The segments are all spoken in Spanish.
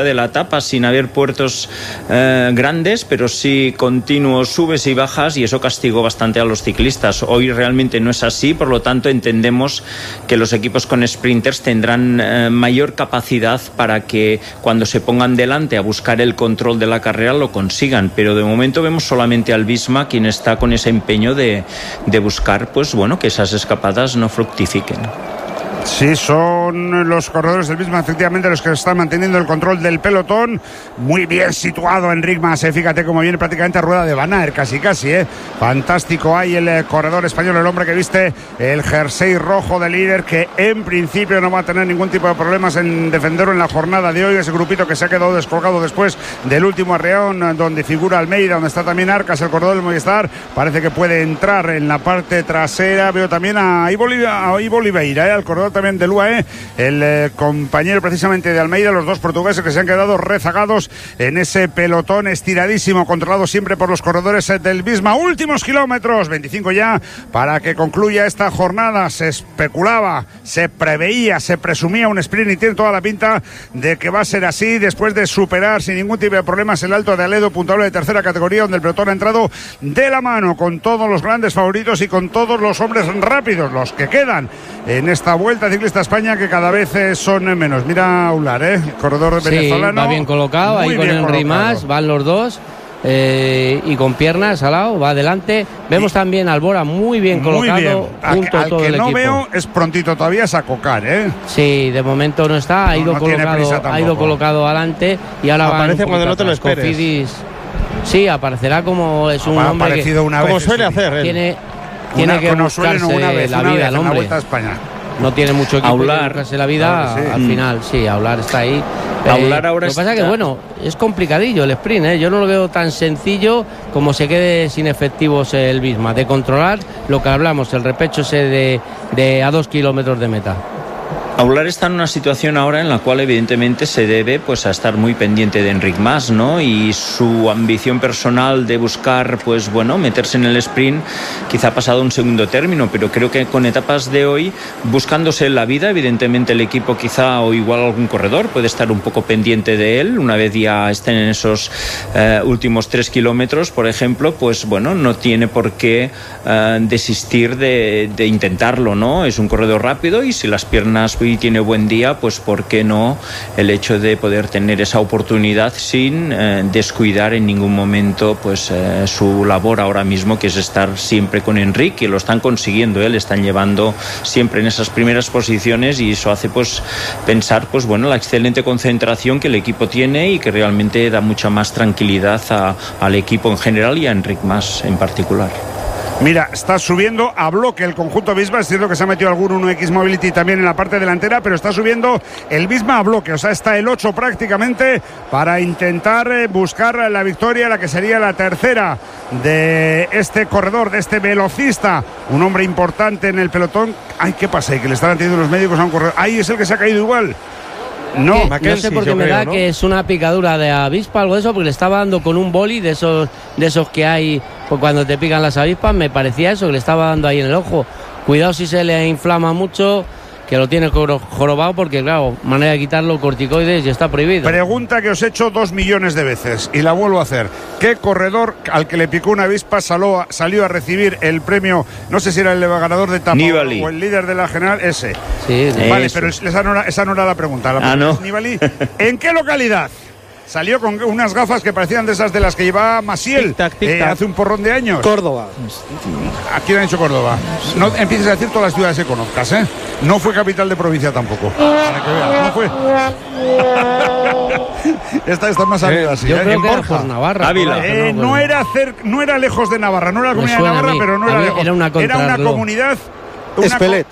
de la etapa sin haber puertos grandes, pero sí continuos subes y bajas, y eso castigó bastante a los ciclistas. Hoy realmente no es así, por lo tanto entendemos que los equipos con sprinters tendrán mayor capacidad para que cuando se pongan delante a buscar el control de la carrera lo consigan, pero de momento vemos solamente al Visma quien está con ese empeño de buscar pues bueno, que esas escapadas no fructifiquen. Sí, son los corredores del Visma efectivamente los que están manteniendo el control del pelotón. Muy bien situado Enric Mas, fíjate cómo viene prácticamente a rueda de Van Aert, casi, fantástico ahí el corredor español, el hombre que viste el jersey rojo de líder, que en principio no va a tener ningún tipo de problemas en defenderlo en la jornada de hoy. Ese grupito que se ha quedado descolgado después del último arreón, donde figura Almeida, donde está también Arcas, el corredor del Movistar, parece que puede entrar en la parte trasera. Veo también a Ivo Oliveira, el corredor también del UAE, el compañero precisamente de Almeida, los dos portugueses que se han quedado rezagados en ese pelotón estiradísimo, controlado siempre por los corredores del Visma. Últimos kilómetros, 25 ya, para que concluya esta jornada. Se especulaba, se preveía, se presumía un sprint, y tiene toda la pinta de que va a ser así, después de superar sin ningún tipo de problemas el Alto de Aledo, puntuable de tercera categoría, donde el pelotón ha entrado de la mano con todos los grandes favoritos y con todos los hombres rápidos, los que quedan en esta Vuelta Ciclista España, que cada vez son menos. Mira Aular, el corredor venezolano. Va bien colocado, ahí con Enric Mas, van los dos. Y con piernas al lado, va adelante. Vemos también a Albora muy bien colocado, junto a todo el equipo. Al que no veo es prontito todavía es a Cocar, Sí, de momento no está, ha ido colocado adelante, y ahora aparece cuando no te lo esperes. Cofidis. Sí, aparecerá como es un hombre que, una como vez, suele hacer. Tiene que buscarse la vida, el hombre. Vuelta a España. No tiene mucho equipo que buscarse la vida, claro, al final, sí, Aular está ahí. Aular ahora lo que pasa es que, bueno, es complicadillo el sprint, Yo no lo veo tan sencillo como se quede sin efectivos el Visma, de controlar lo que hablamos, el repecho ese de a 2 kilómetros de meta. Aular está en una situación ahora en la cual evidentemente se debe pues a estar muy pendiente de Enric Mas, ¿no? Y su ambición personal de buscar pues bueno, meterse en el sprint quizá ha pasado a un segundo término, pero creo que con etapas de hoy, buscándose la vida, evidentemente el equipo quizá, o igual algún corredor, puede estar un poco pendiente de él una vez ya estén en esos últimos 3 kilómetros, por ejemplo, pues bueno, no tiene por qué desistir de intentarlo, ¿no? Es un corredor rápido, y si las piernas y tiene buen día, pues por qué no el hecho de poder tener esa oportunidad sin descuidar en ningún momento pues su labor ahora mismo, que es estar siempre con Enric, y lo están consiguiendo, le están llevando siempre en esas primeras posiciones, y eso hace pues pensar pues bueno, la excelente concentración que el equipo tiene, y que realmente da mucha más tranquilidad al equipo en general y a Enric Mas en particular. Mira, está subiendo a bloque el conjunto Visma. Es cierto que se ha metido algún 1X Mobility también en la parte delantera, pero está subiendo el Visma a bloque. O sea, está el 8 prácticamente para intentar buscar la victoria, la que sería la tercera de este corredor, de este velocista. Un hombre importante en el pelotón. Ay, ¿qué pasa? Y que le están atendiendo los médicos a un corredor. Ahí es el que se ha caído igual. No, no sé por qué me da, ¿no?, que es una picadura de avispa, algo de eso, porque le estaba dando con un boli de esos que hay pues cuando te pican las avispas. Me parecía eso, que le estaba dando ahí en el ojo. Cuidado si se le inflama mucho, que lo tiene jorobado, porque claro, manera de quitarlo, corticoides, y está prohibido. Pregunta que os he hecho 2 millones de veces y la vuelvo a hacer. ¿Qué corredor al que le picó una avispa salió a recibir el premio? No sé si era el ganador de etapa o el líder de la general, ese. Sí, vale, pero esa no era la pregunta. La pregunta ¿no? es Nibali. ¿En qué localidad? Salió con unas gafas que parecían de esas de las que llevaba Maciel hace un porrón de años. Córdoba. ¿A quién ha dicho Córdoba? No empieces a decir todas las ciudades que conozcas, No fue capital de provincia tampoco. Para que veas, no fue. Esta más arriba, sí. Yo creo que era por Navarra. Ávila. No era lejos de Navarra, no era la comunidad de Navarra, pero no era lejos. Era una comunidad. Espelet.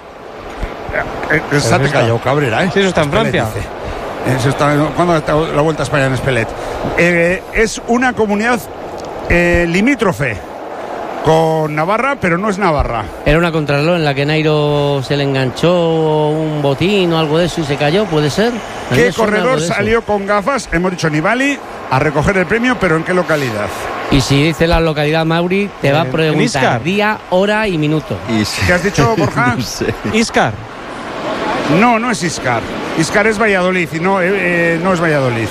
Te callado, Cabrera, Sí, eso está en Francia. ¿Cuándo está la Vuelta a España en Espelet? Es una comunidad limítrofe con Navarra, pero no es Navarra. Era una contrarreloj en la que Nairo se le enganchó un botín o algo de eso y se cayó, ¿puede ser? ¿Qué corredor salió con gafas? Hemos dicho Nibali a recoger el premio, pero ¿en qué localidad? Y si dice la localidad, Mauri, te va a preguntar día, hora y minuto. ¿Qué has dicho, Borja? Iscar. No es Iscar. Iscar es Valladolid y no es Valladolid.